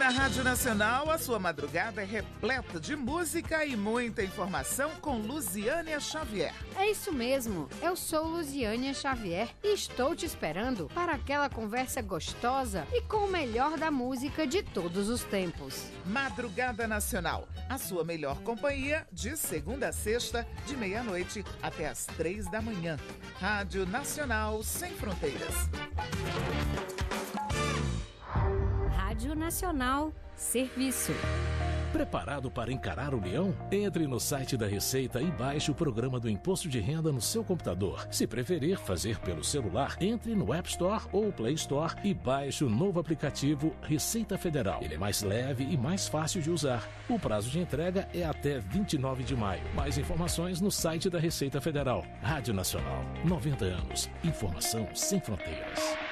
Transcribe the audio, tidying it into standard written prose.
Rádio Nacional, a sua madrugada é repleta de música e muita informação com Luziânia Xavier. É isso mesmo, eu sou Luziânia Xavier e estou te esperando para aquela conversa gostosa e com o melhor da música de todos os tempos. Madrugada Nacional, a sua melhor companhia de segunda a sexta, de meia-noite até às 3 da manhã. Rádio Nacional sem fronteiras. Rádio Nacional, serviço. Preparado para encarar o leão? Entre no site da Receita e baixe o programa do Imposto de Renda no seu computador. Se preferir fazer pelo celular, entre no App Store ou Play Store e baixe o novo aplicativo Receita Federal. Ele é mais leve e mais fácil de usar. O prazo de entrega é até 29 de maio. Mais informações no site da Receita Federal. Rádio Nacional, 90 anos. Informação sem fronteiras.